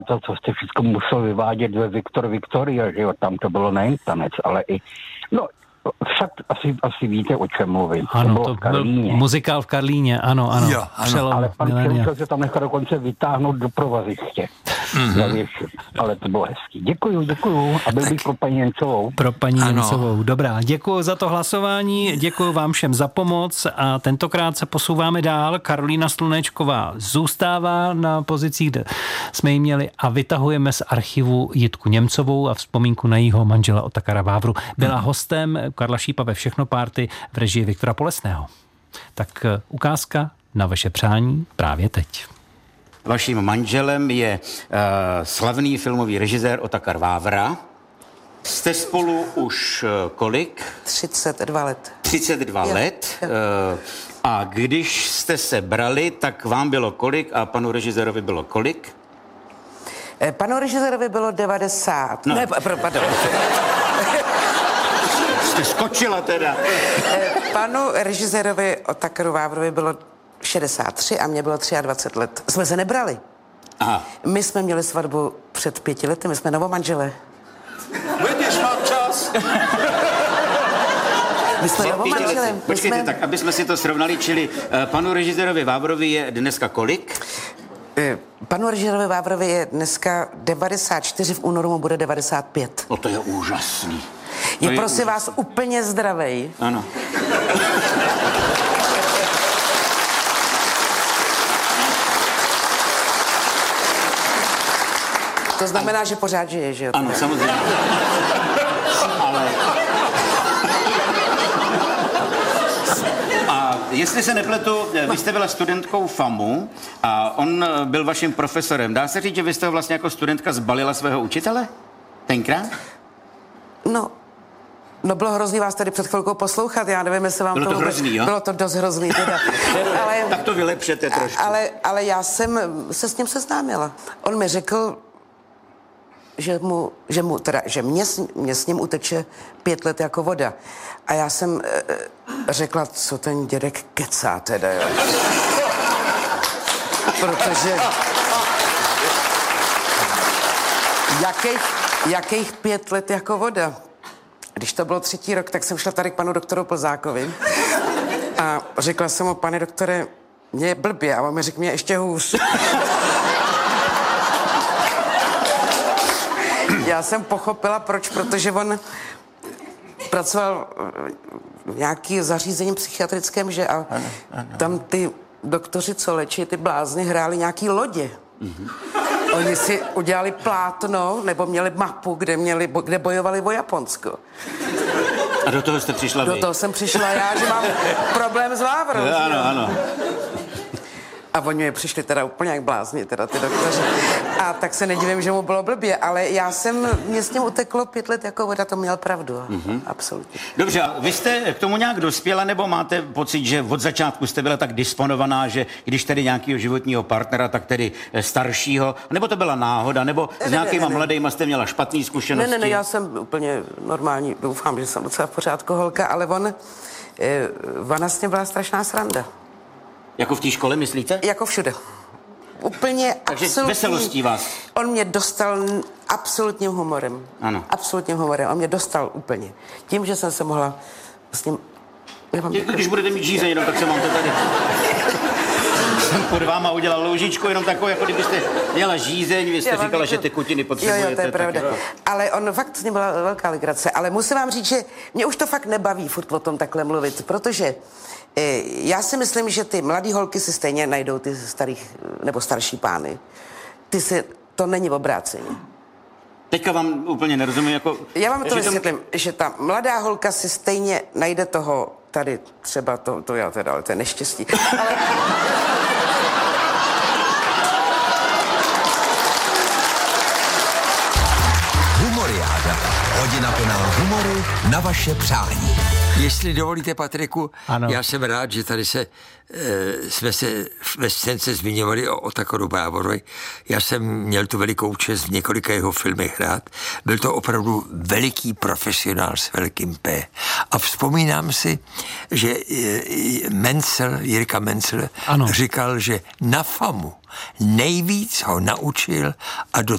to, co jste všechno musel vyvádět ve Viktoria, že jo, tam to bylo nejen tanec, ale i, no, však asi víte, o čem mluvím. Ano, to byl muzikál v Karlíně, ano. Jo, ano. Ale pan Přemysl se tam nechal dokonce vytáhnout do provaziště. Ale to bylo hezký. Děkuju. A byl bych pro paní Němcovou. Pro paní Němcovou, dobrá. Děkuju za to hlasování, děkuju vám všem za pomoc a tentokrát se posouváme dál. Karolína Slunečková zůstává na pozicích, kde jsme ji měli a vytahujeme z archivu Jitku Němcovou a vzpomínku na jejího manžela Otakara Vávru. Byla hostem Karla Šípa ve Všechno party v režii Viktora Polesného. Tak ukázka na vaše přání právě teď. Vaším manželem je slavný filmový režisér Otakar Vávra. Jste spolu už kolik? 32 let. 32 let. A když jste se brali, tak vám bylo kolik a panu režisérovi bylo kolik? Panu režisérovi bylo 90. No. Ne, pardon. Jste skočila teda. Panu režisérovi Otakaru Vávrovi bylo 63 a mě bylo 23 let. Jsme se nebrali. Aha. My jsme měli svatbu před 5 lety, my jsme novomanželé. Vidíš, mám čas. My jsme novomanželé. Počkejte, tak aby jsme si to srovnali, čili panu režisérovi Vávrovi je dneska kolik? Panu režisérovi Vávrovi je dneska 94, v únoru mu bude 95. O, to je úžasný. Je prosím vás úplně zdravej. Ano. To znamená, že pořád žije, že jo? Ano, samozřejmě. Ale... A jestli se nepletu, vy jste byla studentkou FAMu a on byl vaším profesorem. Dá se říct, že vy jste ho vlastně jako studentka zbalila svého učitele? Tenkrát? No bylo hrozný vás tady před chvilkou poslouchat, já nevím, jestli vám bylo to hrozný, jo? Bylo to dost hrozný, teda. Ale, tak to vylepšete trošku. Ale já jsem se s ním seznámila. On mi řekl, že mě s ním uteče 5 let jako voda. A já jsem řekla, co ten dědek kecá teda, jo. Protože... Jakých 5 let jako voda? Když to bylo 3. rok, tak jsem šla tady k panu doktoru Plzákovi a řekla jsem mu, pane doktore, mě je blbě, a on mi řekl, mě ještě hůř. Já jsem pochopila, proč, protože on pracoval v nějaký zařízení psychiatrickém, že a tam ty doktoři, co léčí ty blázni, hráli nějaký lodě. Oni si udělali plátno, nebo měli mapu, kde bojovali o Japonsko. A do toho jste přišla vy? Do toho jsem přišla já, že mám problém s Vávrou. Ano. A oni mi přišli teda úplně jak blázni, teda ty doktoři. A tak se nedivím, že mu bylo blbě, ale mě s ním uteklo 5 let jako voda, to měl pravdu. Absolutně. Dobře, a vy jste k tomu nějak dospěla, nebo máte pocit, že od začátku jste byla tak disponovaná, že když tedy nějakého životního partnera, tak tedy staršího, nebo to byla náhoda, nebo s nějakýma mladejma jste měla špatné zkušenosti? Ne, já jsem úplně normální, doufám, že jsem docela v pořádku holka, ale ona s ním byla strašná sranda. Jako v té škole, myslíte? Jako všude. Úplně takže absolutní... veselostí vás. On mě dostal absolutním humorem. Ano. Absolutním humorem. On mě dostal úplně. Tím, že jsem se mohla s ním... Když budete mít žízeň, jenom tak se mám to tady... jsem pod váma udělal loužičku, jenom takovou, jako kdybyste měla žízeň, vy jste říkala, že tekutiny potřebujete. Jo, to je pravda. Tak, ale on fakt s ním byla velká legrace. Ale musím vám říct, že mě už to fakt nebaví furt o tom takhle mluvit, protože já si myslím, že ty mladý holky si stejně najdou ty starší pány. To není obrácení. Teďka vám úplně nerozumím, jako... Já vám to vysvětlím, že ta mladá holka si stejně najde toho, tady třeba to já teda, ale to je neštěstí. Ale... Humoriáda. Hodina plná humoru na vaše přání. Jestli dovolíte, Patriku, ano. Já jsem rád, že tady jsme se ve scénce zmiňovali o Otakoru Báborovi. Já jsem měl tu velikou čest v několika jeho filmech hrát. Byl to opravdu veliký profesionál s velkým P. A vzpomínám si, že Jirka Mencel říkal, že na FAMu nejvíc ho naučil a do